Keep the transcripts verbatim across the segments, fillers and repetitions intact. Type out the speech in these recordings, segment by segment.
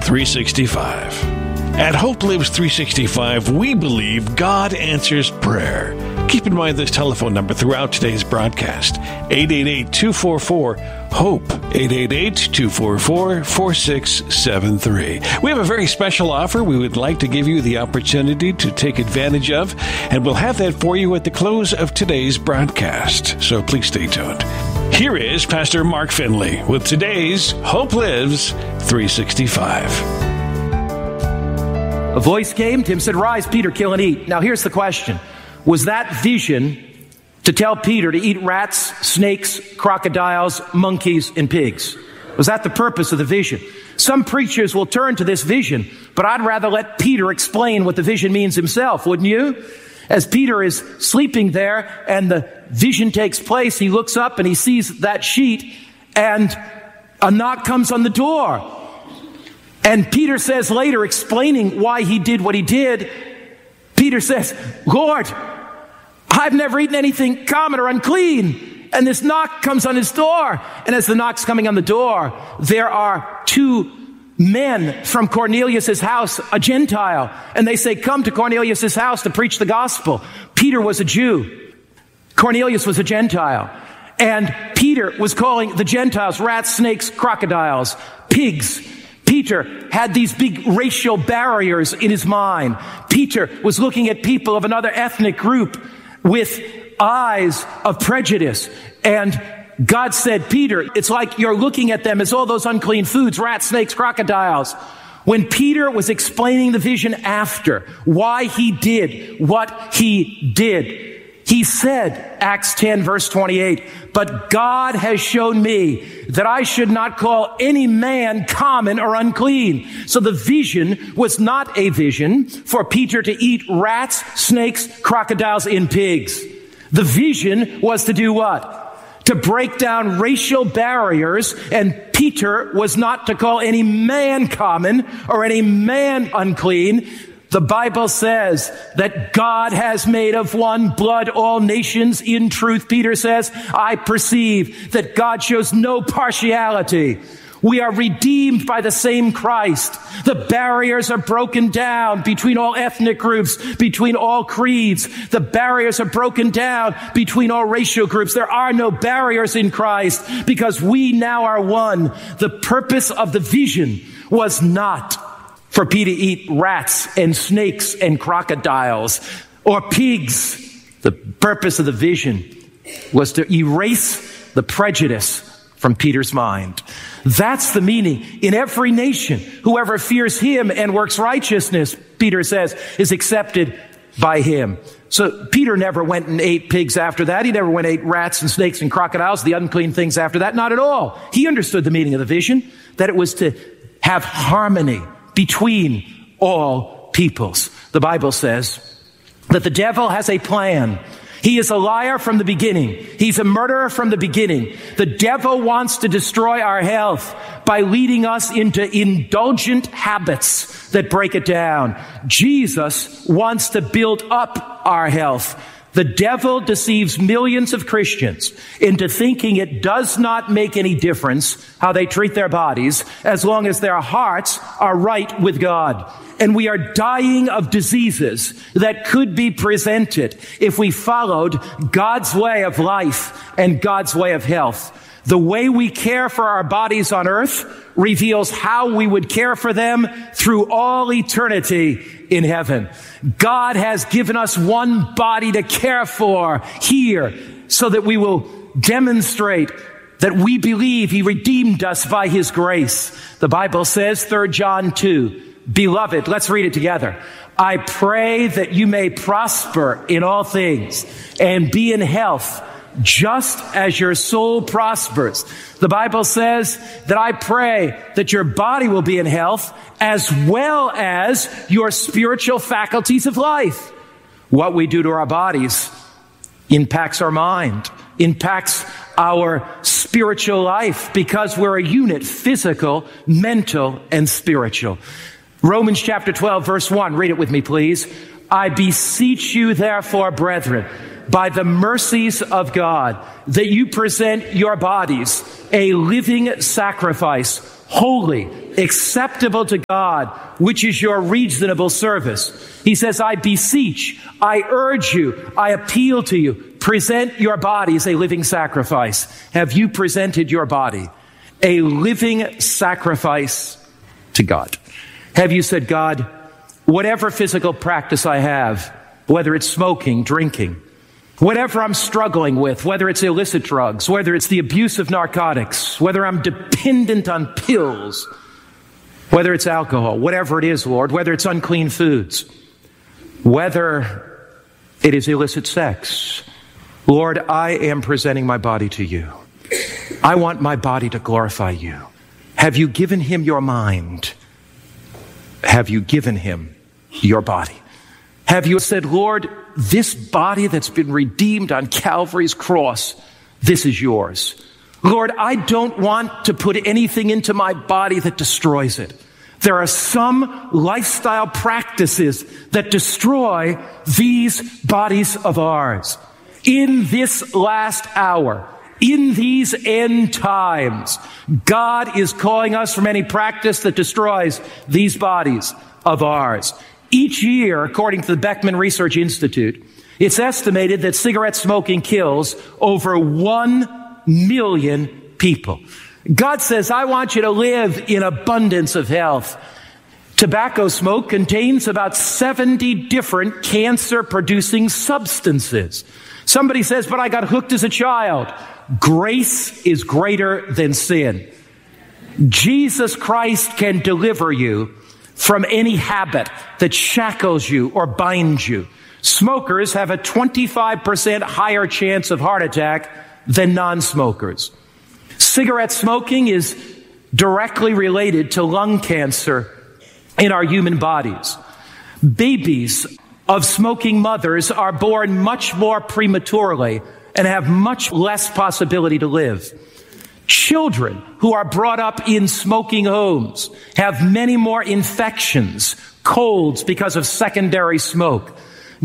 three sixty-five. At Hope Lives three sixty-five, we believe God answers prayer. Keep in mind this telephone number throughout today's broadcast, eight eight eight, two four four, HOPE, eight eight eight, two four four, four six seven three. We have a very special offer we would like to give you the opportunity to take advantage of, and we'll have that for you at the close of today's broadcast, so please stay tuned. Here is Pastor Mark Finley with today's Hope Lives three sixty-five. A voice came. Tim said, "Rise, Peter, kill and eat." Now here's the question. Was that vision to tell Peter to eat rats, snakes, crocodiles, monkeys, and pigs? Was that the purpose of the vision? Some preachers will turn to this vision, but I'd rather let Peter explain what the vision means himself, wouldn't you? As Peter is sleeping there and the vision takes place, he looks up and he sees that sheet and a knock comes on the door. And Peter says later, explaining why he did what he did, Peter says, "Lord, I've never eaten anything common or unclean." And this knock comes on his door. And as the knock's coming on the door, there are two men from Cornelius' house, a Gentile. And they say, "Come to Cornelius' house to preach the gospel." Peter was a Jew. Cornelius was a Gentile. And Peter was calling the Gentiles rats, snakes, crocodiles, pigs. Peter had these big racial barriers in his mind. Peter was looking at people of another ethnic group with eyes of prejudice. And God said, "Peter, it's like you're looking at them as all those unclean foods, rats, snakes, crocodiles." When Peter was explaining the vision after, why he did what he did, he said, Acts ten, verse twenty-eight, "But God has shown me that I should not call any man common or unclean." So the vision was not a vision for Peter to eat rats, snakes, crocodiles, and pigs. The vision was to do what? To break down racial barriers, and Peter was not to call any man common or any man unclean. The Bible says that God has made of one blood all nations in truth. Peter says, "I perceive that God shows no partiality." We are redeemed by the same Christ. The barriers are broken down between all ethnic groups, between all creeds. The barriers are broken down between all racial groups. There are no barriers in Christ because we now are one. The purpose of the vision was not for Peter to eat rats and snakes and crocodiles or pigs. The purpose of the vision was to erase the prejudice from Peter's mind. That's the meaning. In every nation, whoever fears him and works righteousness, Peter says, is accepted by him. So Peter never went and ate pigs after that. He never went and ate rats and snakes and crocodiles, the unclean things after that. Not at all. He understood the meaning of the vision, that it was to have harmony between all peoples. The Bible says that the devil has a plan. He is a liar from the beginning. He's a murderer from the beginning. The devil wants to destroy our health by leading us into indulgent habits that break it down. Jesus wants to build up our health. The devil deceives millions of Christians into thinking it does not make any difference how they treat their bodies as long as their hearts are right with God. And we are dying of diseases that could be prevented if we followed God's way of life and God's way of health. The way we care for our bodies on earth reveals how we would care for them through all eternity in heaven. God has given us one body to care for here so that we will demonstrate that we believe he redeemed us by his grace. The Bible says, Third John two, "Beloved," let's read it together, "I pray that you may prosper in all things and be in health, just as your soul prospers." The Bible says that I pray that your body will be in health as well as your spiritual faculties of life. What we do to our bodies impacts our mind, impacts our spiritual life, because we're a unit, physical, mental, and spiritual. Romans chapter twelve, verse one, read it with me, please. "I beseech you, therefore, brethren, by the mercies of God, that you present your bodies a living sacrifice, holy, acceptable to God, which is your reasonable service. He says, I beseech, I urge you, I appeal to you, present your body as a living sacrifice. Have you presented your body a living sacrifice to God? Have you said, God, whatever physical practice I have, whether it's smoking, drinking, whatever I'm struggling with, whether it's illicit drugs, whether it's the abuse of narcotics, whether I'm dependent on pills, whether it's alcohol, whatever it is, Lord, whether it's unclean foods, whether it is illicit sex, Lord, I am presenting my body to you. I want my body to glorify you. Have you given him your mind? Have you given him your body? Have you said, Lord, this body that's been redeemed on Calvary's cross, this is yours. Lord, I don't want to put anything into my body that destroys it. There are some lifestyle practices that destroy these bodies of ours. In this last hour, in these end times, God is calling us from any practice that destroys these bodies of ours. Each year, according to the Beckman Research Institute, it's estimated that cigarette smoking kills over one million people. God says, I want you to live in abundance of health. Tobacco smoke contains about seventy different cancer-producing substances. Somebody says, but I got hooked as a child. Grace is greater than sin. Jesus Christ can deliver you from any habit that shackles you or binds you. Smokers have a twenty-five percent higher chance of heart attack than non-smokers. Cigarette smoking is directly related to lung cancer in our human bodies. Babies of smoking mothers are born much more prematurely and have much less possibility to live. Children who are brought up in smoking homes have many more infections, colds because of secondary smoke.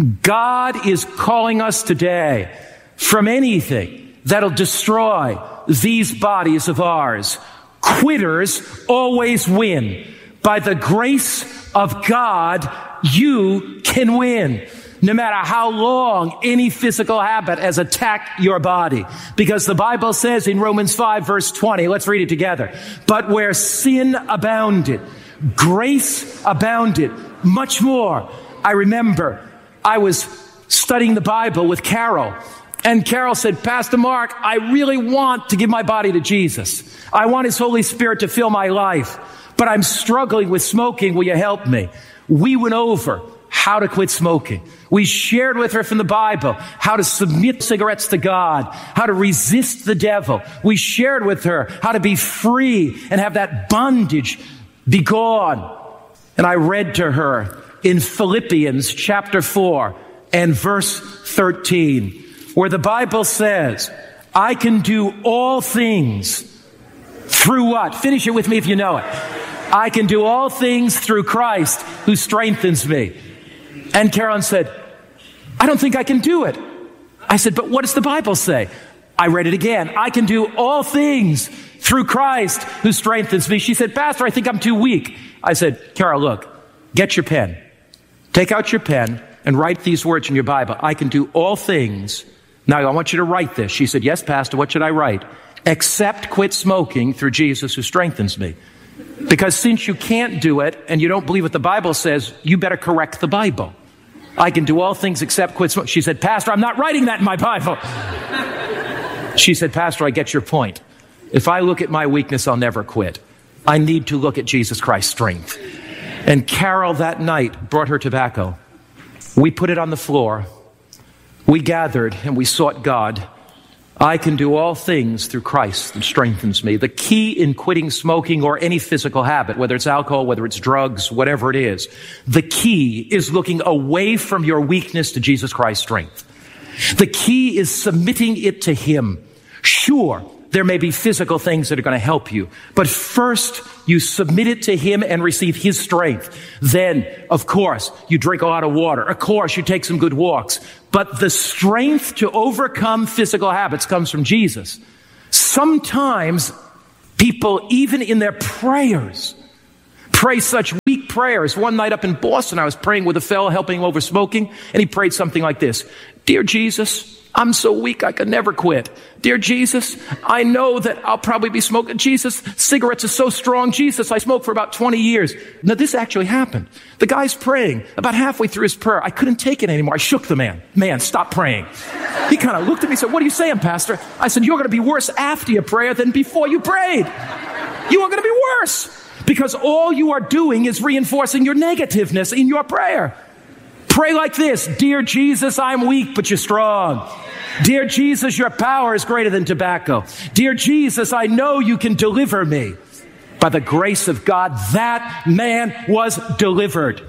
God is calling us today from anything that'll destroy these bodies of ours. Quitters always win. By the grace of God, you can win. No matter how long any physical habit has attacked your body. Because the Bible says in Romans five verse twenty, let's read it together. But where sin abounded, grace abounded much more. I remember I was studying the Bible with Carol. And Carol said, Pastor Mark, I really want to give my body to Jesus. I want His Holy Spirit to fill my life. But I'm struggling with smoking. Will you help me? We went over how to quit smoking. We shared with her from the Bible how to submit cigarettes to God, how to resist the devil. We shared with her how to be free and have that bondage be gone. And I read to her in Philippians chapter four and verse thirteen, where the Bible says, I can do all things through what? Finish it with me if you know it. I can do all things through Christ who strengthens me. And Carolyn said, I don't think I can do it. I said, but what does the Bible say? I read it again. I can do all things through Christ who strengthens me. She said, Pastor, I think I'm too weak. I said, Carol, look, get your pen. Take out your pen and write these words in your Bible. I can do all things. Now, I want you to write this. She said, yes, Pastor, what should I write? Except quit smoking through Jesus who strengthens me. Because since you can't do it and you don't believe what the Bible says, you better correct the Bible. I can do all things except quit smoking. She said, Pastor, I'm not writing that in my Bible. She said, Pastor, I get your point. If I look at my weakness, I'll never quit. I need to look at Jesus Christ's strength. And Carol that night brought her tobacco. We put it on the floor. We gathered and we sought God. I can do all things through Christ that strengthens me. The key in quitting smoking or any physical habit, whether it's alcohol, whether it's drugs, whatever it is, the key is looking away from your weakness to Jesus Christ's strength. The key is submitting it to Him. Sure, there may be physical things that are going to help you, but first you submit it to Him and receive His strength. Then, of course, you drink a lot of water. Of course, you take some good walks. But the strength to overcome physical habits comes from Jesus. Sometimes people, even in their prayers, pray such weak prayers. One night up in Boston, I was praying with a fellow helping him over smoking, and he prayed something like this. Dear Jesus, I'm so weak I could never quit. Dear Jesus, I know that I'll probably be smoking. Jesus, cigarettes are so strong. Jesus, I smoked for about twenty years. Now, this actually happened. The guy's praying. About halfway through his prayer, I couldn't take it anymore. I shook the man. Man, stop praying. He kind of looked at me and said, what are you saying, Pastor? I said, you're going to be worse after your prayer than before you prayed. You are going to be worse because all you are doing is reinforcing your negativeness in your prayer. Pray like this. Dear Jesus, I'm weak, but you're strong. Dear Jesus, your power is greater than tobacco. Dear Jesus, I know you can deliver me. By the grace of God, that man was delivered.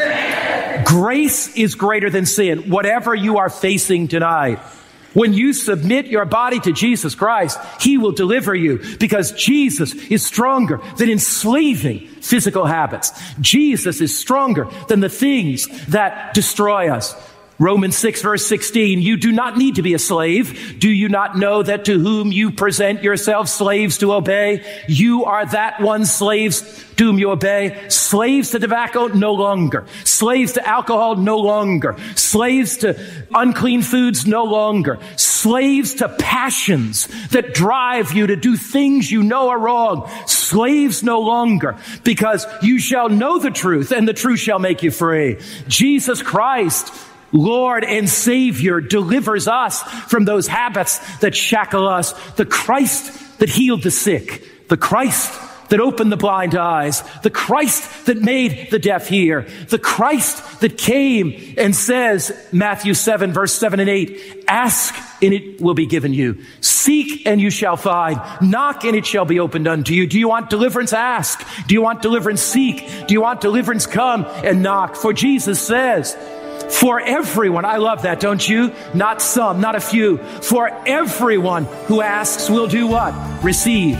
Grace is greater than sin, whatever you are facing tonight. When you submit your body to Jesus Christ, He will deliver you because Jesus is stronger than enslaving physical habits. Jesus is stronger than the things that destroy us. Romans six verse sixteen, you do not need to be a slave. Do you not know that to whom you present yourselves slaves to obey, you are that one slaves to whom you obey? Slaves to tobacco, no longer. Slaves to alcohol, no longer. Slaves to unclean foods, no longer. Slaves to passions that drive you to do things you know are wrong. Slaves no longer, because you shall know the truth and the truth shall make you free. Jesus Christ, Lord and Savior, delivers us from those habits that shackle us. The Christ that healed the sick, the Christ that opened the blind eyes, the Christ that made the deaf hear, the Christ that came and says, Matthew seven, verse seven and eight, ask and it will be given you. Seek and you shall find. Knock and it shall be opened unto you. Do you want deliverance? Ask. Do you want deliverance? Seek. Do you want deliverance? Come and knock. For Jesus says, for everyone, I love that, don't you? Not some, not a few. For everyone who asks will do what? Receive.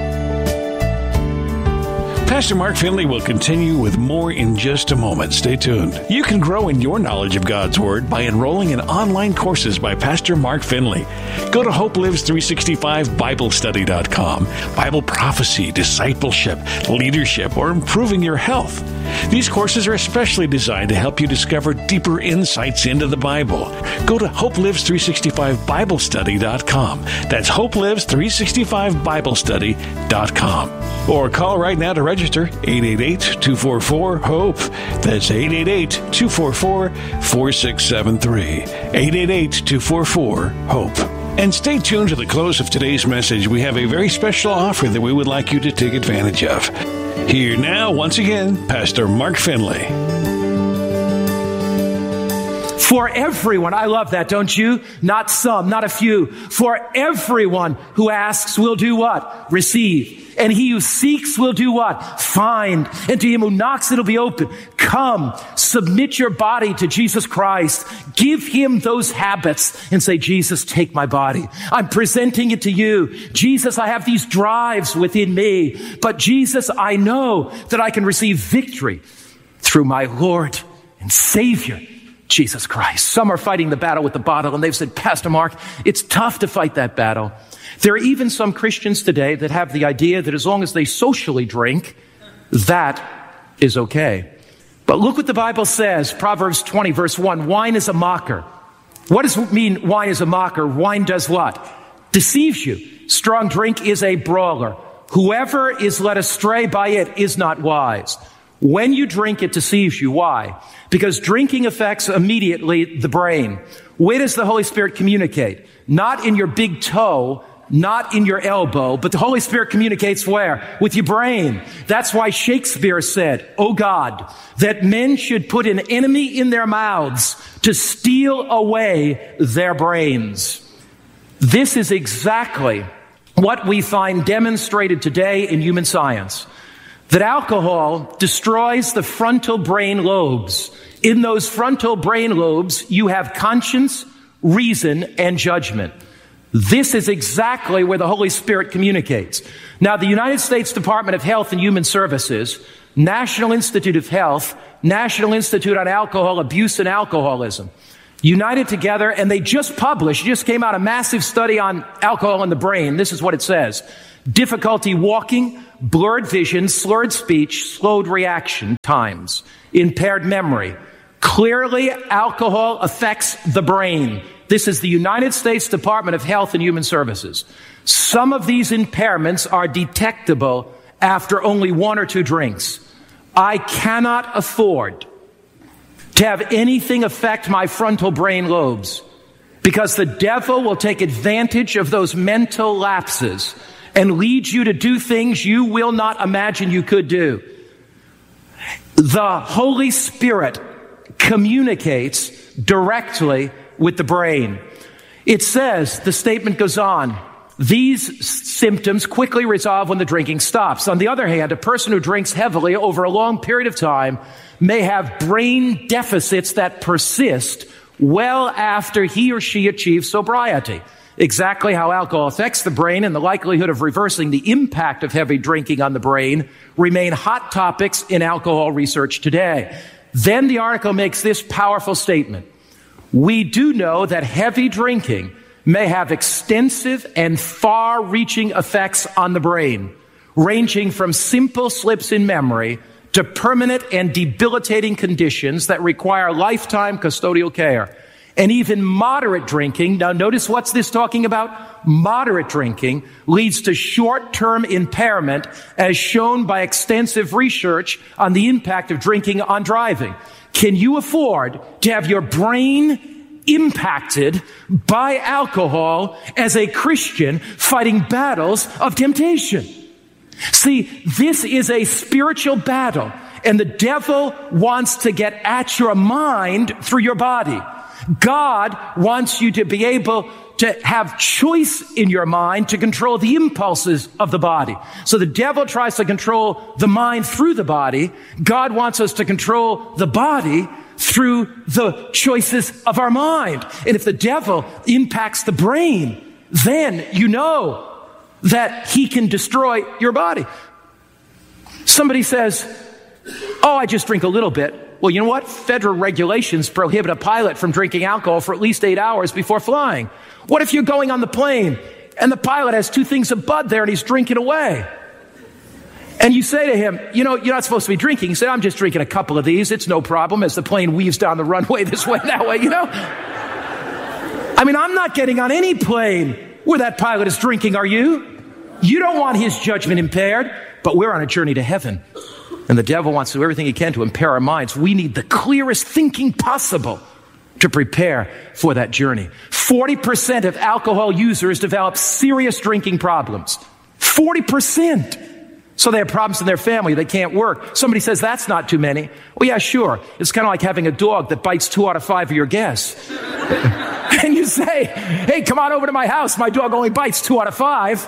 Pastor Mark Finley will continue with more in just a moment. Stay tuned. You can grow in your knowledge of God's Word by enrolling in online courses by Pastor Mark Finley. Go to Hope Lives three sixty-five Bible Study dot com. Bible prophecy, discipleship, leadership, or improving your health. These courses are especially designed to help you discover deeper insights into the Bible. Go to Hope Lives three sixty-five Bible Study dot com. That's Hope Lives three sixty-five Bible Study dot com. Or call right now to register, eight eight eight, two four four, HOPE. That's eight eight eight, two four four, four six seven three. eight eight eight, two four four, HOPE. And stay tuned to the close of today's message. We have a very special offer that we would like you to take advantage of. Here now, once again, Pastor Mark Finley. For everyone, I love that, don't you? Not some, not a few. For everyone who asks will do what? Receive. And he who seeks will do what? Find. And to him who knocks, it'll be open. Come, submit your body to Jesus Christ. Give him those habits and say, Jesus, take my body. I'm presenting it to you. Jesus, I have these drives within me. But Jesus, I know that I can receive victory through my Lord and Savior, Jesus Christ. Some are fighting the battle with the bottle, and they've said, Pastor Mark, it's tough to fight that battle. There are even some Christians today that have the idea that as long as they socially drink, that is okay. But look what the Bible says, Proverbs twenty, verse one, wine is a mocker. What does it mean, wine is a mocker? Wine does what? Deceives you. Strong drink is a brawler. Whoever is led astray by it is not wise. When you drink, it deceives you. Why? Because drinking affects immediately the brain. Where does the Holy Spirit communicate? Not in your big toe, not in your elbow, but the Holy Spirit communicates where? With your brain. That's why Shakespeare said, "Oh God, that men should put an enemy in their mouths to steal away their brains." This is exactly what we find demonstrated today in human science. That alcohol destroys the frontal brain lobes. In those frontal brain lobes, you have conscience, reason, and judgment. This is exactly where the Holy Spirit communicates. Now, the United States Department of Health and Human Services, National Institute of Health, National Institute on Alcohol Abuse and Alcoholism, united together, and they just published, just came out a massive study on alcohol in the brain. This is what it says. Difficulty walking, blurred vision, slurred speech, slowed reaction times, impaired memory. Clearly, alcohol affects the brain. This is the United States Department of Health and Human Services. Some of these impairments are detectable after only one or two drinks. I cannot afford to have anything affect my frontal brain lobes, because the devil will take advantage of those mental lapses and lead you to do things you will not imagine you could do. The Holy Spirit communicates directly with the brain. It says, the statement goes on, these symptoms quickly resolve when the drinking stops. On the other hand, a person who drinks heavily over a long period of time may have brain deficits that persist well after he or she achieves sobriety. Exactly how alcohol affects the brain and the likelihood of reversing the impact of heavy drinking on the brain remain hot topics in alcohol research today. Then the article makes this powerful statement. We do know that heavy drinking may have extensive and far-reaching effects on the brain, ranging from simple slips in memory to permanent and debilitating conditions that require lifetime custodial care. And even moderate drinking, now notice what's this talking about? Moderate drinking leads to short-term impairment, as shown by extensive research on the impact of drinking on driving. Can you afford to have your brain impacted by alcohol as a Christian fighting battles of temptation? See, this is a spiritual battle, and the devil wants to get at your mind through your body. God wants you to be able to have choice in your mind to control the impulses of the body. So the devil tries to control the mind through the body. God wants us to control the body through the choices of our mind. And if the devil impacts the brain, then you know that he can destroy your body. Somebody says, oh, I just drink a little bit. Well, you know what? Federal regulations prohibit a pilot from drinking alcohol for at least eight hours before flying. What if you're going on the plane and the pilot has two things of bud there and he's drinking away? And you say to him, you know, you're not supposed to be drinking. You say, I'm just drinking a couple of these. It's no problem, as the plane weaves down the runway this way, that way, you know? I mean, I'm not getting on any plane where that pilot is drinking, are you? You don't want his judgment impaired, but we're on a journey to heaven. And the devil wants to do everything he can to impair our minds. We need the clearest thinking possible to prepare for that journey. forty percent of alcohol users develop serious drinking problems. forty percent. So they have problems in their family. They can't work. Somebody says, that's not too many. Well, yeah, sure. It's kind of like having a dog that bites two out of five of your guests. And you say, hey, come on over to my house. My dog only bites two out of five.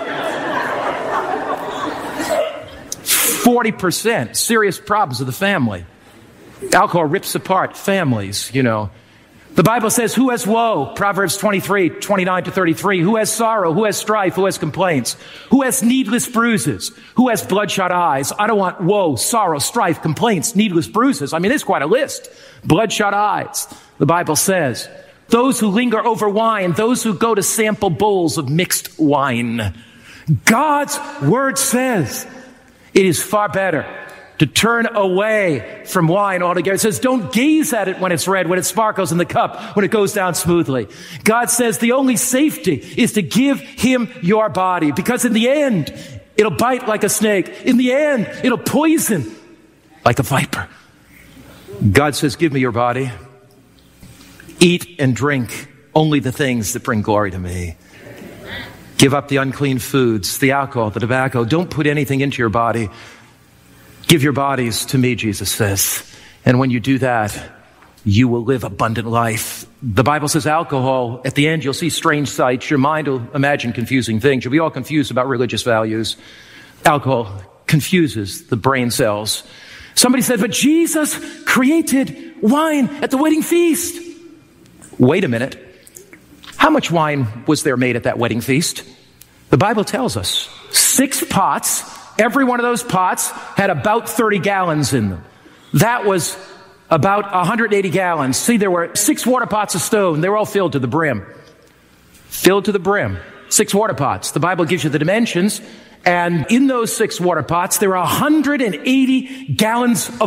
forty percent serious problems of the family. Alcohol rips apart families, you know. The Bible says, who has woe? Proverbs twenty-three, twenty-nine to thirty-three. Who has sorrow? Who has strife? Who has complaints? Who has needless bruises? Who has bloodshot eyes? I don't want woe, sorrow, strife, complaints, needless bruises. I mean, there's quite a list. Bloodshot eyes. The Bible says, those who linger over wine, those who go to sample bowls of mixed wine. God's word says it is far better to turn away from wine altogether. It says, don't gaze at it when it's red, when it sparkles in the cup, when it goes down smoothly. God says the only safety is to give him your body, because in the end, it'll bite like a snake. In the end, it'll poison like a viper. God says, give me your body. Eat and drink only the things that bring glory to me. Give up the unclean foods, the alcohol, the tobacco. Don't put anything into your body. Give your bodies to me, Jesus says. And when you do that, you will live abundant life. The Bible says alcohol, at the end, you'll see strange sights. Your mind will imagine confusing things. You'll be all confused about religious values. Alcohol confuses the brain cells. Somebody said, but Jesus created wine at the wedding feast. Wait a minute. How much wine was there made at that wedding feast? The Bible tells us six pots. Every one of those pots had about thirty gallons in them. That was about one hundred eighty gallons. See, there were six water pots of stone. They were all filled to the brim. Filled to the brim. Six water pots. The Bible gives you the dimensions. And in those six water pots, there are one hundred eighty gallons of